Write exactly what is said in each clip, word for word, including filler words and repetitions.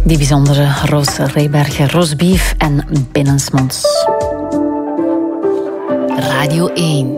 Die bijzondere Roos Rebergen, roastbeef en binnensmonds. Radio één.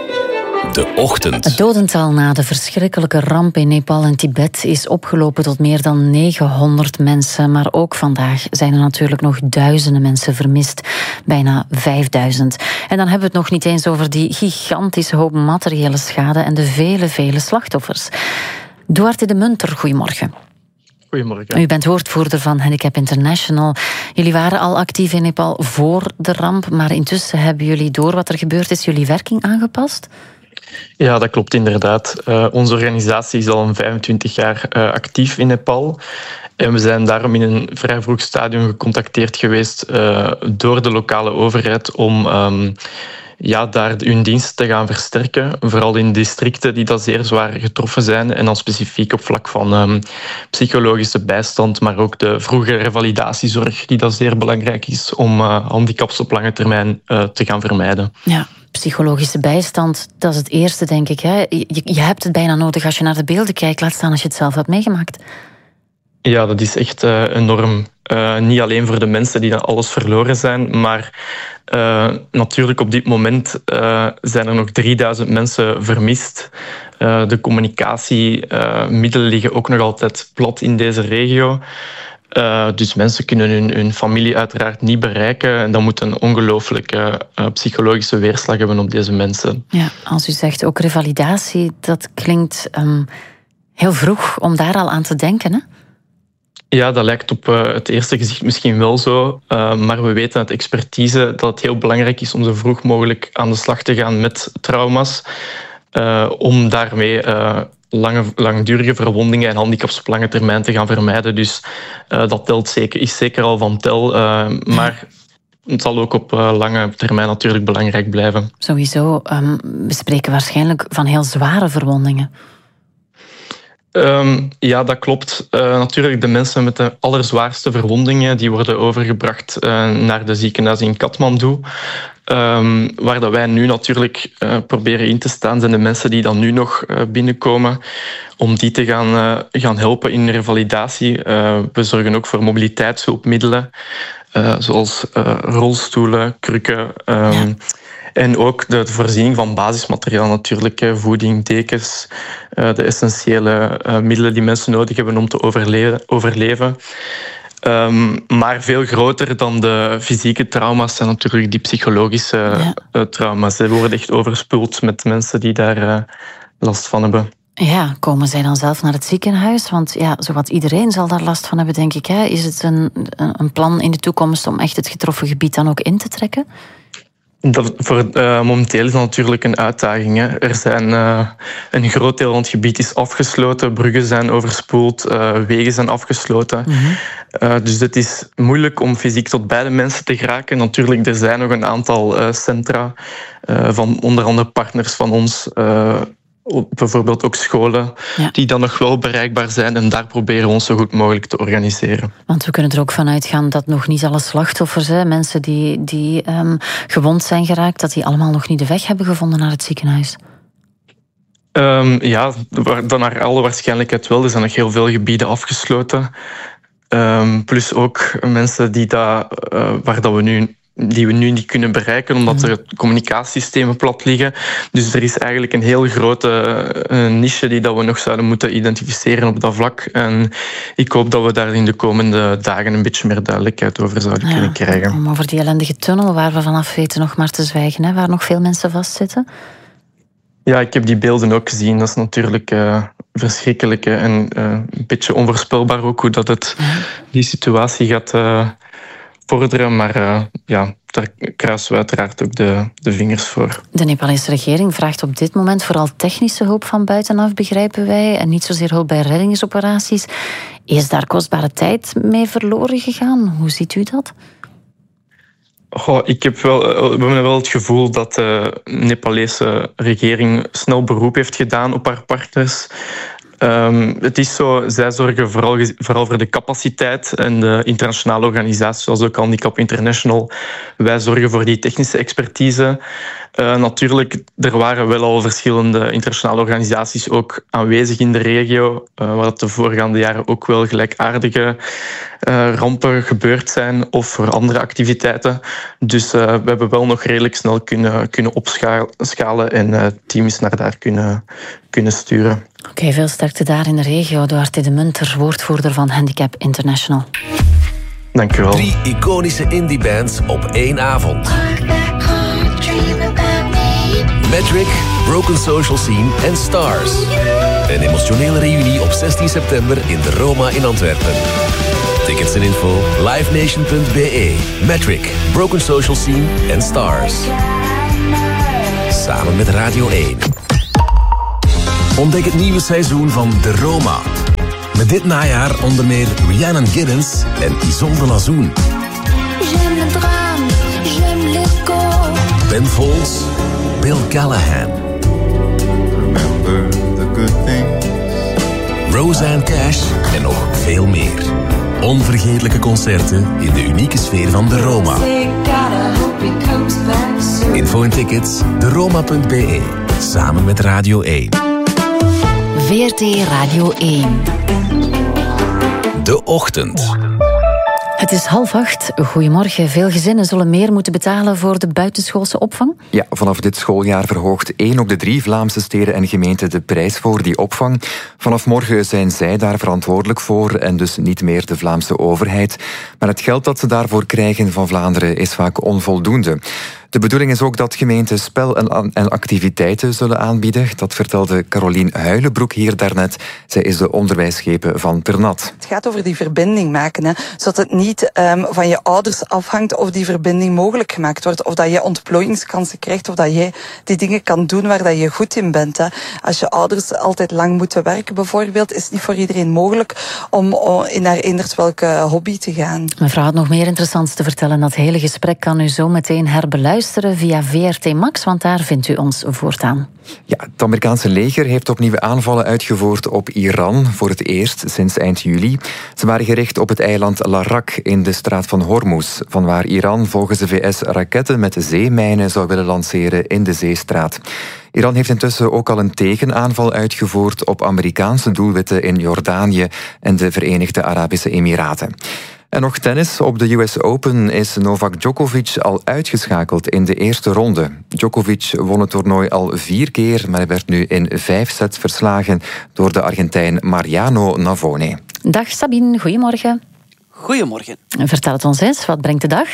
De ochtend. Het dodental na de verschrikkelijke ramp in Nepal en Tibet is opgelopen tot meer dan negenhonderd mensen. Maar ook vandaag zijn er natuurlijk nog duizenden mensen vermist. Bijna vijfduizend. En dan hebben we het nog niet eens over die gigantische hoop materiële schade en de vele, vele slachtoffers. Duarte de Munter, goedemorgen. Goedemorgen. U bent woordvoerder van Handicap International. Jullie waren al actief in Nepal voor de ramp, maar intussen hebben jullie door wat er gebeurd is, jullie werking aangepast? Ja, dat klopt inderdaad. Uh, onze organisatie is al een vijfentwintig jaar uh, actief in Nepal. En we zijn daarom in een vrij vroeg stadium gecontacteerd geweest uh, door de lokale overheid om um, ja, daar hun diensten te gaan versterken. Vooral in districten die dat zeer zwaar getroffen zijn. En dan specifiek op vlak van um, psychologische bijstand, maar ook de vroege revalidatiezorg, die dat zeer belangrijk is om uh, handicaps op lange termijn uh, te gaan vermijden. Ja. Psychologische bijstand, dat is het eerste, denk ik. Hè? Je, je hebt het bijna nodig als je naar de beelden kijkt. Laat staan als je het zelf hebt meegemaakt. Ja, dat is echt uh, enorm. Uh, niet alleen voor de mensen die dan alles verloren zijn, maar uh, natuurlijk op dit moment uh, zijn er nog drieduizend mensen vermist. Uh, de communicatiemiddelen uh, liggen ook nog altijd plat in deze regio. Uh, dus mensen kunnen hun, hun familie uiteraard niet bereiken. En dat moet een ongelooflijke uh, psychologische weerslag hebben op deze mensen. Ja, als u zegt ook revalidatie, dat klinkt um, heel vroeg om daar al aan te denken, hè? Ja, dat lijkt op uh, het eerste gezicht misschien wel zo. Uh, maar we weten uit expertise dat het heel belangrijk is om zo vroeg mogelijk aan de slag te gaan met trauma's. Uh, om daarmee Uh, Lange, langdurige verwondingen en handicaps op lange termijn te gaan vermijden. Dus uh, dat telt zeker, is zeker al van tel. Uh, maar het zal ook op uh, lange termijn natuurlijk belangrijk blijven. Sowieso. Um, we spreken waarschijnlijk van heel zware verwondingen. Um, ja, dat klopt. Uh, natuurlijk, de mensen met de allerzwaarste verwondingen die worden overgebracht uh, naar de ziekenhuis in Kathmandu. Um, waar dat wij nu natuurlijk uh, proberen in te staan, zijn de mensen die dan nu nog uh, binnenkomen, om die te gaan, uh, gaan helpen in revalidatie. Uh, we zorgen ook voor mobiliteitshulpmiddelen, uh, zoals uh, rolstoelen, krukken. Um, ja. En ook de voorziening van basismateriaal natuurlijk, voeding, dekens, de essentiële middelen die mensen nodig hebben om te overleven. overleven. Um, maar veel groter dan de fysieke trauma's zijn natuurlijk die psychologische ja. trauma's. Ze worden echt overspoeld met mensen die daar uh, last van hebben. Ja, komen zij dan zelf naar het ziekenhuis? Want ja, zowat iedereen zal daar last van hebben, denk ik. Hè? Is het een, een plan in de toekomst om echt het getroffen gebied dan ook in te trekken? Dat voor, uh, momenteel is dat natuurlijk een uitdaging. Hè. Er zijn, uh, een groot deel van het gebied is afgesloten, bruggen zijn overspoeld, uh, wegen zijn afgesloten. Mm-hmm. Uh, dus het is moeilijk om fysiek tot bij de mensen te geraken. Natuurlijk, er zijn nog een aantal uh, centra uh, van onder andere partners van ons. Uh, Bijvoorbeeld ook scholen, ja. die dan nog wel bereikbaar zijn. En daar proberen we ons zo goed mogelijk te organiseren. Want we kunnen er ook van uitgaan dat nog niet alle slachtoffers, hè, mensen die, die um, gewond zijn geraakt, dat die allemaal nog niet de weg hebben gevonden naar het ziekenhuis. Um, ja, dan naar alle waarschijnlijkheid wel. Er zijn nog heel veel gebieden afgesloten. Um, plus ook mensen die dat, uh, waar dat we nu... die we nu niet kunnen bereiken, omdat er communicatiesystemen plat liggen. Dus er is eigenlijk een heel grote uh, niche die dat we nog zouden moeten identificeren op dat vlak. En ik hoop dat we daar in de komende dagen een beetje meer duidelijkheid over zouden ja, kunnen krijgen. Om over die ellendige tunnel waar we vanaf weten nog maar te zwijgen, hè, waar nog veel mensen vastzitten. Ja, ik heb die beelden ook gezien. Dat is natuurlijk uh, verschrikkelijk. Hè. En uh, een beetje onvoorspelbaar ook hoe dat het, ja. die situatie gaat Uh, vorderen, maar uh, ja, daar kruisen we uiteraard ook de, de vingers voor. De Nepalese regering vraagt op dit moment vooral technische hulp van buitenaf, begrijpen wij, en niet zozeer hulp bij reddingsoperaties. Is daar kostbare tijd mee verloren gegaan? Hoe ziet u dat? Goh, ik heb wel, we hebben wel het gevoel dat de Nepalese regering snel beroep heeft gedaan op haar partners. Um, het is zo, zij zorgen vooral, vooral voor de capaciteit en de internationale organisaties, zoals ook Handicap International. Wij zorgen voor die technische expertise. Uh, natuurlijk, er waren wel al verschillende internationale organisaties ook aanwezig in de regio, uh, waar de voorgaande jaren ook wel gelijkaardige uh, rampen gebeurd zijn of voor andere activiteiten. Dus uh, we hebben wel nog redelijk snel kunnen, kunnen opschalen en uh, teams naar daar kunnen, kunnen sturen. Oké, okay, veel sterkte daar in de regio. Duarte de Munter, woordvoerder van Handicap International. Dank u wel. Drie iconische indie-bands op één avond. Metric, Broken Social Scene en Stars. Een emotionele reunie op zestien september in de Roma in Antwerpen. Tickets en info livenation punt b e. Metric, Broken Social Scene en Stars. Samen met Radio één. Ontdek het nieuwe seizoen van De Roma. Met dit najaar onder meer Rhiannon Giddens en Isolde Lazoen. Ben Folds, Bill Callahan. Roseanne Cash en nog veel meer. Onvergetelijke concerten in de unieke sfeer van De Roma. Info en tickets, de roma punt b e. Samen met Radio één. V R T Radio één. De Ochtend. Het is half acht. Goedemorgen. Veel gezinnen zullen meer moeten betalen voor de buitenschoolse opvang. Ja, vanaf dit schooljaar verhoogt één op de drie Vlaamse steden en gemeenten de prijs voor die opvang. Vanaf morgen zijn zij daar verantwoordelijk voor en dus niet meer de Vlaamse overheid. Maar het geld dat ze daarvoor krijgen van Vlaanderen is vaak onvoldoende. De bedoeling is ook dat gemeenten spel en, en activiteiten zullen aanbieden. Dat vertelde Carolien Huilenbroek hier daarnet. Zij is de onderwijsschepen van Ternat. Het gaat over die verbinding maken, hè, zodat het niet um, van je ouders afhangt of die verbinding mogelijk gemaakt wordt. Of dat je ontplooiingskansen krijgt, of dat jij die dingen kan doen waar dat je goed in bent. Hè. Als je ouders altijd lang moeten werken bijvoorbeeld, is het niet voor iedereen mogelijk om in naar eenders welke hobby te gaan. Mevrouw had nog meer interessants te vertellen. Dat hele gesprek kan u zo meteen herbeluisteren via V R T Max, want daar vindt u ons voortaan. Ja, het Amerikaanse leger heeft opnieuw aanvallen uitgevoerd op Iran, voor het eerst sinds eind juli. Ze waren gericht op het eiland Larak in de straat van Hormuz, vanwaar Iran volgens de V S raketten met zeemijnen zou willen lanceren in de zeestraat. Iran heeft intussen ook al een tegenaanval uitgevoerd op Amerikaanse doelwitten in Jordanië en de Verenigde Arabische Emiraten. En nog tennis. Op de U S Open is Novak Djokovic al uitgeschakeld in de eerste ronde. Djokovic won het toernooi al vier keer, maar hij werd nu in vijf sets verslagen door de Argentijn Mariano Navone. Dag Sabine, goedemorgen. Goedemorgen. Vertel het ons eens, wat brengt de dag?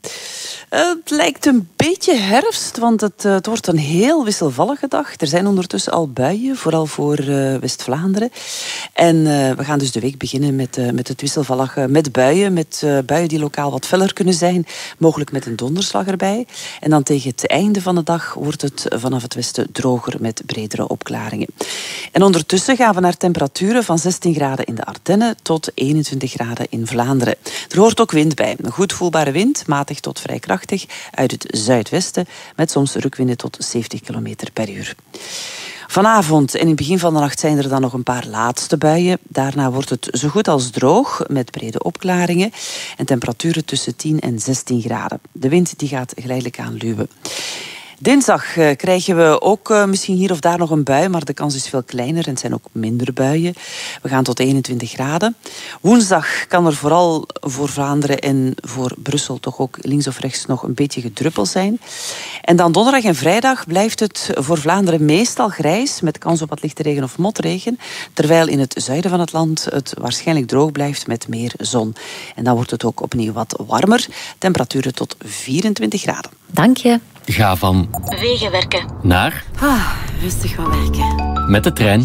Uh, het lijkt een beetje herfst, want het, uh, het wordt een heel wisselvallige dag. Er zijn ondertussen al buien, vooral voor uh, West-Vlaanderen. En uh, we gaan dus de week beginnen met, uh, met het wisselvallige, met buien. Met uh, buien die lokaal wat feller kunnen zijn, mogelijk met een donderslag erbij. En dan tegen het einde van de dag wordt het vanaf het westen droger met bredere opklaringen. En ondertussen gaan we naar temperaturen van zestien graden in de Ardennen tot eenentwintig graden in Vlaanderen. Er hoort ook wind bij. Een goed voelbare wind, matig tot vrij krachtig, uit het zuidwesten, met soms rukwinden tot zeventig kilometer per uur. Vanavond en in het begin van de nacht zijn er dan nog een paar laatste buien. Daarna wordt het zo goed als droog, met brede opklaringen en temperaturen tussen tien en zestien graden. De wind die gaat geleidelijk aan luwen. Dinsdag uh, krijgen we ook uh, misschien hier of daar nog een bui, maar de kans is veel kleiner en het zijn ook minder buien. We gaan tot eenentwintig graden. Woensdag kan er vooral voor Vlaanderen en voor Brussel toch ook links of rechts nog een beetje gedruppel zijn. En dan donderdag en vrijdag blijft het voor Vlaanderen meestal grijs, met kans op wat lichte regen of motregen, terwijl in het zuiden van het land het waarschijnlijk droog blijft met meer zon. En dan wordt het ook opnieuw wat warmer, temperaturen tot vierentwintig graden. Dank je. Ga van Wegenwerken naar ah, rustig gaan werken. Met de trein.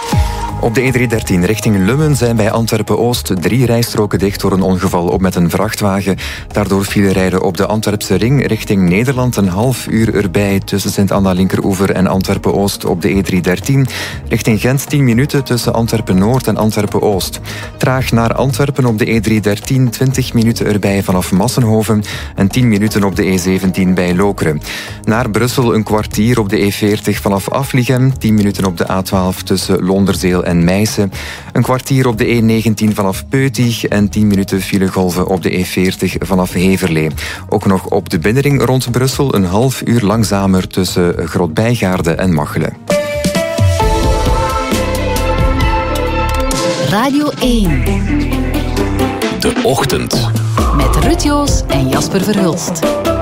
Op de E driehonderddertien richting Lummen zijn bij Antwerpen-Oost drie rijstroken dicht door een ongeval op met een vrachtwagen. Daardoor vielen rijden op de Antwerpse ring richting Nederland een half uur erbij tussen Sint-Anna Linkeroever en Antwerpen-Oost op de E driehonderddertien. Richting Gent tien minuten tussen Antwerpen-Noord en Antwerpen-Oost. Traag naar Antwerpen op de E driehonderddertien, twintig minuten erbij vanaf Massenhoven en tien minuten op de E zeventien bij Lokeren. Naar Brussel een kwartier op de E veertig vanaf Afligem, tien minuten op de A twaalf tussen Londerzeel en en Meissen. Een kwartier op de E negentien vanaf Peutig en tien minuten filegolven op de E veertig vanaf Heverlee. Ook nog op de binnenring rond Brussel een half uur langzamer tussen Grootbijgaarde en Machelen. Radio één. De Ochtend. Met Ruud Joos en Jasper Verhulst.